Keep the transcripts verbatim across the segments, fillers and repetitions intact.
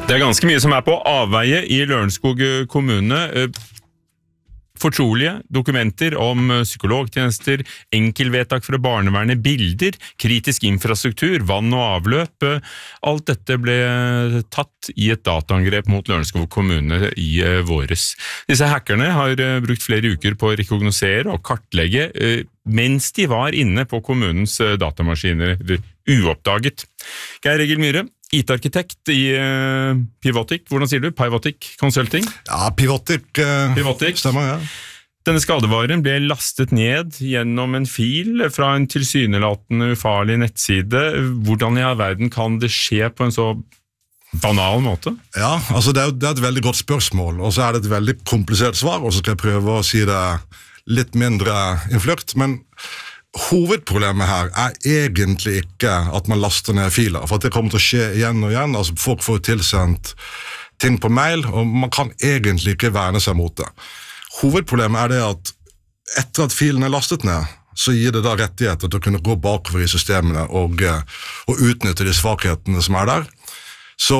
Det er ganske mye som er på avveie i Lørenskog kommune. Fortrolige dokumenter om psykologtjenester, enkelvedtak fra barnevernet, bilder, kritisk infrastruktur, vann og avløp. Alt dette ble tatt i et dataangrep mot Lørenskog kommune i våres. Disse hackerne har brukt flere uker på å rekognosere og kartlegge mens de var inne på kommunens datamaskiner, uoppdaget. Geir Egil Myhre, I T-arkitekt i uh, Pivotic, hvordan sier du? Pivotic Consulting? Ja, Pivotic, uh, Pivotic. Stemmer, ja. Denne skadevaren ble lastet ned gjennom en fil fra en tilsynelatende ufarlig nettside. Hvordan i all verden kan det skje på en så banal måte? Ja, altså det er, det er et veldig godt spørsmål, og så er det et veldig komplisert svar, og så skal jeg prøve å si det litt mindre innfløkt, men hovedproblemet her er egentlig ikke at man laster ned filer, for det kommer til å skje igjen og igjen. Altså folk får tilsendt ting på mail, og man kan egentlig ikke verne seg mot det. Hovedproblemet er det at etter at filen er lastet ned, så gir det da rettigheter til å kunne gå bakover i systemene og, og utnytte de svakhetene som er der. Så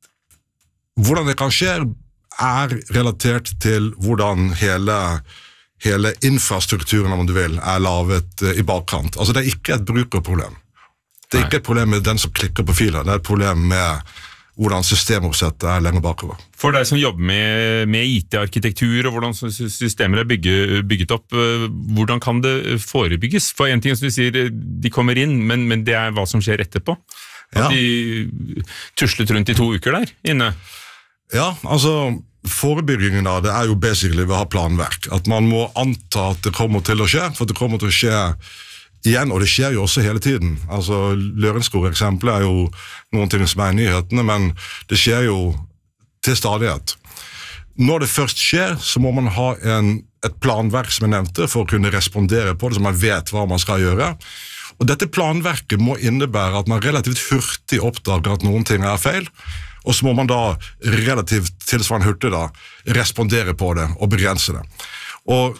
hvordan det kan skje er relatert til hvordan hele hele infrastrukturen, om du vil, er lavet uh, i bakkant. Altså, det er ikke et brukerproblem. Det er Nei. Ikke et problem med den som klikker på filer, det er et problem med hvordan systemoppsettet er lenger bakover. For deg som jobber med, med I T-arkitektur og hvordan systemer er bygget, bygget opp, hvordan kan det forebygges? For en ting som du sier, de kommer inn, men, men det er hva som skjer etterpå. At ja. De tuslet rundt i to uker der inne. Ja, altså... Forebyggingen da, det er jo basically ved å ha planverk. At man må anta at det kommer til å skje, for det kommer til å skje igjen, og det skjer jo også hele tiden. Altså, Lørenskog-eksempelet er jo noen ting som er i nyhetene, men det skjer jo til stadighet. Når det først skjer, så må man ha en, et planverk som jeg nevnte, for å kunne respondere på det, så man vet hva man skal gjøre. Og dette planverket må innebære at man relativt hurtig oppdager at noen ting er feil, og så må man da relativt tilsvarende hurtig da respondere på det og begrense det. Og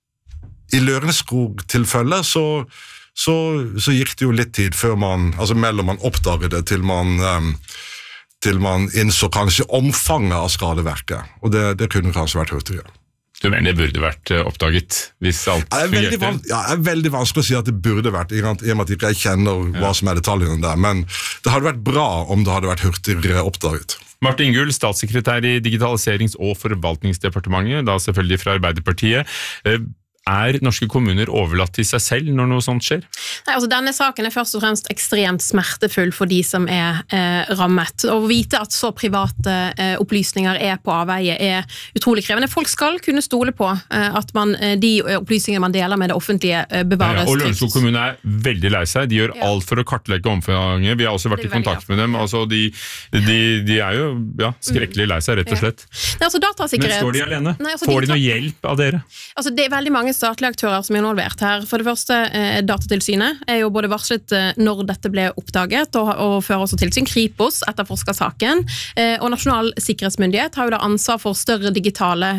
i Lørenskog-tilfellet så, så, så gikk det jo litt tid før man, altså mellom man oppdaget det til man, um, til man innså kanskje omfanget av skadeverket, og det, det kunne kanskje vært hurtigere. Du mener det burde vært oppdaget hvis alt fungerte? Van, ja, det er veldig vanskelig å si at det burde vært, i og med at jeg ikke kjenner ja. Hva som er detaljene der, men det hadde vært bra om det hadde vært hurtigere oppdaget. Martin Gull, statssekretær i Digitaliserings- og forvaltningsdepartementet, da selvfølgelig fra Arbeiderpartiet. Er norske kommuner overlatt til seg selv når noe sånt skjer? Nei, altså Denne saken er først og fremst ekstremt smertefull for de som er eh, rammet. Å vite at så private eh, opplysninger er på avveie er utrolig krevende. Folk skal kunne stole på eh, at man, eh, de opplysningene man deler med det offentlige eh, bevares. Ja, og Lørenskog kommune er veldig lei seg. De gjør ja. Alt for å kartlegge omfanget. Vi har også vært i kontakt med dem. Altså, de, de, de er jo ja, skrekkelig lei seg, rett og slett. Ja. Nei, altså, datasikkerhet... Men står de alene? Nei, altså, Får de noe hjelp av dere? Altså, det er veldig mange statlige aktører som er involvert her. For det første, eh, Datatilsynet er jo både varslet eh, når dette ble oppdaget, og, og fører også tilsyn. Kripos etterforsker saken, eh, og Nasjonal sikkerhetsmyndighet har jo da ansvar for større digitale,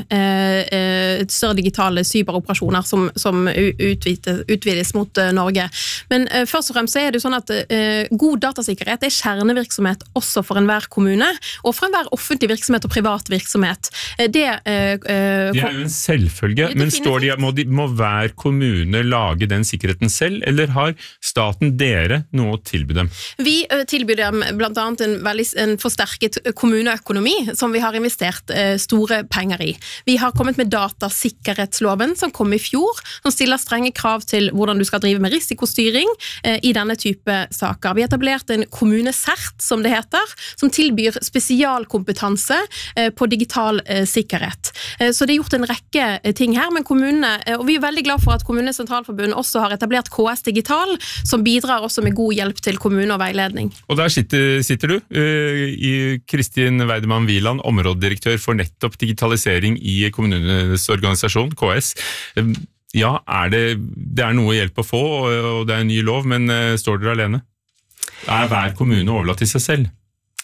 eh, større digitale cyberoperasjoner som, som utvides, utvides mot eh, Norge. Men eh, først og fremst så er det jo sånn at eh, god datasikkerhet er kjernevirksomhet også for enhver kommune, og for enhver offentlig virksomhet og privat virksomhet. Eh, det, eh, det er jo en selvfølge, men står de, må, de, må hver kommune lage den sikkerheten selv, eller har staten dere noe å tilby dem? Vi tilbyr dem blant annet en, veldig, en forsterket kommuneøkonomi som vi har investert eh, store penger i. Vi har kommet med datasikkerhetsloven som kom i fjor, som stiller strenge krav til hvordan du skal drive med risikostyring eh, i denne type saker. Vi har etablert en kommunesert, som det heter, som tilbyr spesialkompetanse eh, på digital eh, sikkerhet. Eh, så det er gjort en rekke eh, ting her, men kommunene, eh, og vi er veldig glad for at Kommunenes Sentralforbund også har etablert K S Digital, som bidrar også med god hjelp til kommune og veiledning. Og der sitter, sitter du, uh, i Kristin Weidemann Wieland, områdedirektør for nettopp digitalisering i kommunenes organisasjon, K S. Uh, ja, er det, det er noe hjelp å få, og det er en ny lov, men uh, står dere alene? Er hver kommune overlatt til seg selv?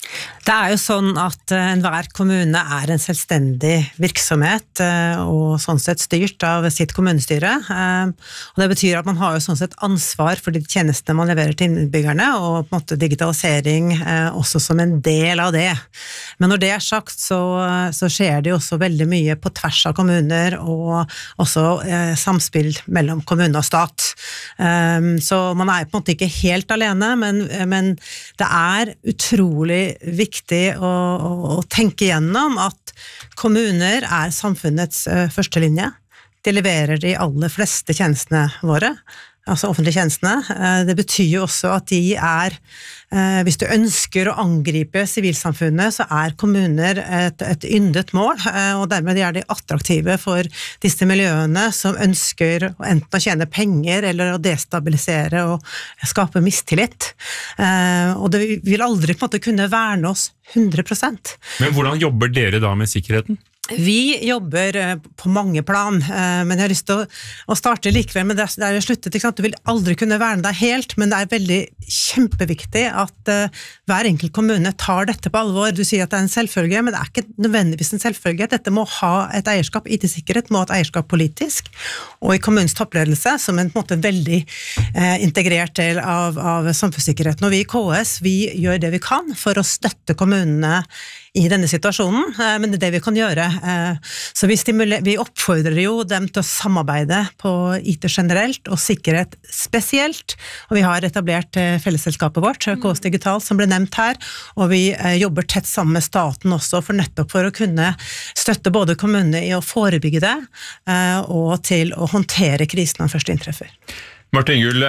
Det er jo sånn at enhver kommune er en selvstendig virksomhet, og sånn sett styrt av sitt kommunestyre. Og det betyr at man har jo sånn sett ansvar for de tjenestene man leverer til innbyggerne, og på en måte digitalisering også som en del av det. Men når det er sagt, så, så skjer det jo også veldig mye på tvers av kommuner, og også eh, samspill mellom kommune og stat. Um, så man er på en måte ikke helt alene, men, men det er utrolig viktig viktig å, å, å tenke gjennom at kommuner er samfunnets uh, første linje. De leverer de aller fleste tjenestene våre, altså offentlige tjenestene. Uh, det betyr jo også at de er, uh, hvis du ønsker å angripe sivilsamfunnet, så er kommuner et, et yndet mål, uh, og dermed er de attraktive for disse miljøene som ønsker enten å tjene penger eller å destabilisere og skape mistillit. Uh, og det vil aldri på en måte kunne verne oss hundre prosent. Men hvordan jobber dere da med sikkerheten? Vi jobber på mange plan, men jeg har lyst til å starte likevel med det der jeg sluttet, ikke sant? Du vil aldri kunne verne deg helt, men det er veldig kjempeviktig at hver enkelt kommune tar dette på alvor. Du sier at det er en selvfølge, men det er ikke nødvendigvis en selvfølge. Dette må ha et eierskap, I T-sikkerhet må ha et eierskap politisk, og I kommunens toppledelse, som en, på en måte veldig eh, integrert del av, av samfunnssikkerheten. Og vi I K S, vi gjør det vi kan for å støtte kommunene I denne situasjonen, men det er det vi kan gjøre. Så vi, vi oppfordrer jo dem til å samarbeide på I T generelt, og sikkerhet spesielt, og vi har etablert fellesselskapet vårt, K S Digital, som ble nevnt her, og vi jobber tett sammen med staten også, for nettopp for å kunne støtte både kommunene I å forebygge det, og til å håndtere krisen når den først inntreffer. Martin Gull,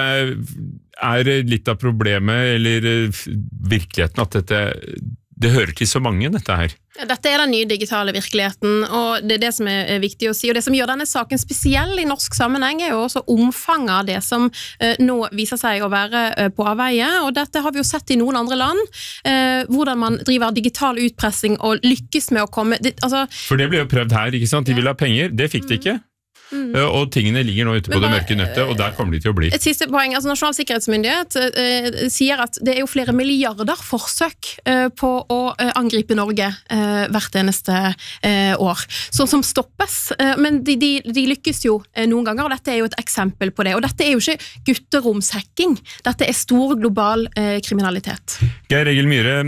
er litt av problemet, eller virkeligheten, at dette Det hører til så mange, dette her. Dette er den nye digitale virkeligheten, og det er det som er viktig å si. Og det som gjør denne saken spesiell I norsk sammenheng, er jo også omfanget av det som eh, nå viser seg å være eh, på avveie. Og dette har vi jo sett I noen andre land, eh, hvordan man driver digital utpressing og lykkes med å komme... Det, altså, For det ble jo prøvd her, ikke sant? De ville ha penger, det fikk de ikke. Mm. Og tingene ligger nå ute på det mørke nøttet, og der kommer de til å bli. Et siste poeng, altså Nasjonal sikkerhetsmyndighet eh, sier at det er jo flere milliarder forsøk eh, på å eh, angripe Norge eh, hvert eneste eh, år, sånn som stoppes, eh, men de, de, de lykkes jo eh, noen ganger, og dette er jo et eksempel på det, og dette er jo ikke gutteromshacking, dette er stor global eh, kriminalitet. Geir Egil Myhre,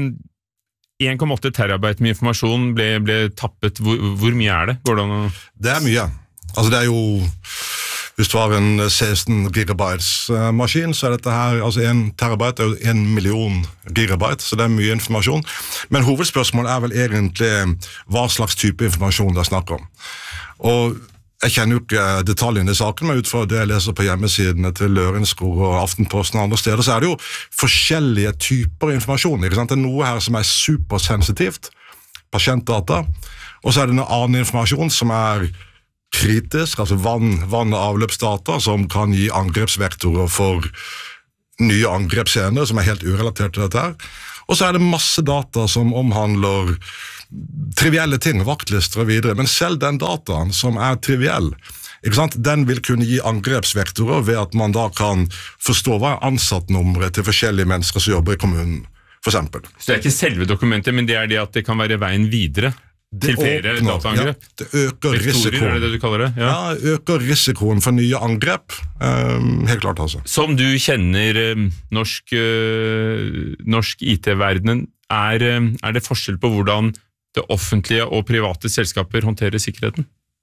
en komma åtte terabyte med informasjon ble, ble tappet, hvor, hvor mye er det? Går det an å... Det er mye. Altså det er jo, hvis du har en seksten gigabytes maskin, så er dette her, altså en terabyte er jo en million gigabyte, så det er mye informasjon. Men hovedspørsmålet er vel egentlig hva slags type informasjon det er snakk om. Og jeg kjenner jo ikke detaljene I saken, men ut fra det jeg leser på hjemmesidene til Lørenskog og Aftenposten og andre steder, så er det jo forskjellige typer informasjon, ikke sant? Det er noe her som er supersensitivt, pasientdata, og så er det noe annen informasjon som er kritisk, altså vann, vann- og avløpsdata, som kan gi angrepsvektorer for nye angrepsscener, som er helt urelatert til dette her. Og så er det masse data som omhandler trivielle ting, vaktlister og videre, men selv den dataen som er triviell, ikke sant? Den vil kunne gi angrepsvektorer ved at man da kan forstå hva er ansattnummeret til forskjellige mennesker som jobber I kommunen, for eksempel. Så det er ikke selve dokumentet, men det er det at det kan være veien videre? Det til flere åpner, dataangrep? Ja, det øker risikoen. Er det det du kaller det? Ja, ja øker risikoen for nye angrep. Um, helt klart altså. Som du kjenner um, norsk, uh, norsk I T-verdenen, er, um, er det forskjell på hvordan det offentlige og private selskaper håndterer sikkerheten?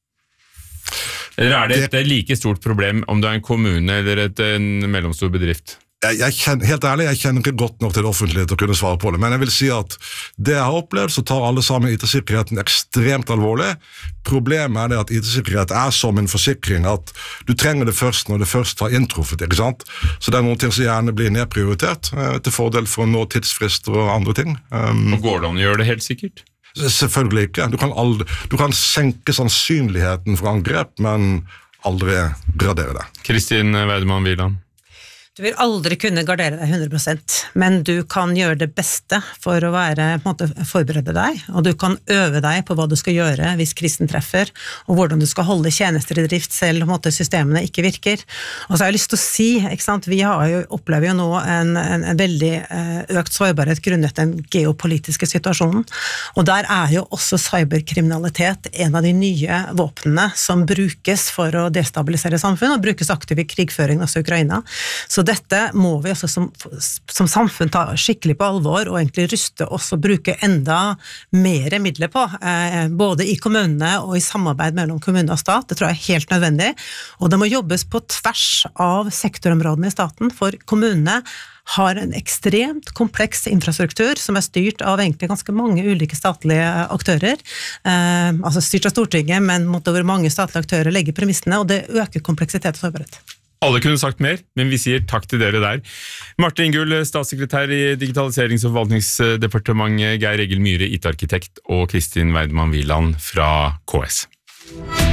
Eller er det et det, like stort problem om det er en kommune eller et, en mellomstor bedrift? Jeg, jeg kjenner, helt ærlig, jeg kjenner ikke godt nok til det offentlige til å kunne svare på det, men jeg vil si at det jeg har opplevd, så tar alle sammen I T-sikkerheten ekstremt alvorlig. Problemet er det at I T-sikkerhet er som en forsikring, at du trenger det først når det først har inntruffet, ikke sant? Så det er noen ting som gjerne blir nedprioritert, eh, til fordel for å nå tidsfrister og andre ting. Um, og går det an å gjøre det helt sikkert? Selvfølgelig ikke. Du kan, aldri, du kan senke sannsynligheten for angrep, men aldri gradere det. Kristin Weidemann Wieland. Du vil aldri kunne gardere deg hundre prosent, men du kan gjøre det beste for å være, på en måte, forberede deg, og du kan øve deg på hva du skal gjøre hvis krisen treffer, og hvordan du skal holde tjenester i drift selv om måte, systemene ikke virker. Og så har jeg lyst til å si, ikke sant, vi har jo, opplever jo nå en, en, en veldig økt sårbarhet grunnet den geopolitiske situasjonen, og der er jo også cyberkriminalitet en av de nye våpnene som brukes for å destabilisere samfunn, og brukes aktivt i krigføringen av Ukraina. Så dette må vi også som, som samfunn ta skikkelig på alvor og egentlig ruste oss og bruke enda mer midler på, eh, både i kommunene og i samarbeid mellom kommune og stat. Det tror jeg er helt nødvendig, og det må jobbes på tvers av sektorområdene i staten, for kommunene har en ekstremt kompleks infrastruktur som er styrt av egentlig ganske mange ulike statlige aktører, eh, altså styrt av Stortinget, men mot over mange statlige aktører legger premissene, og det øker kompleksitet og sårbarhet. Alle kunne sagt mer, men vi sier takk til dere der. Marte Ingull, statssekretær i Digitaliserings- og forvaltningsdepartementet, Geir Egil Myhre, I T-arkitekt, og Kristin Weidemann Wieland fra K S.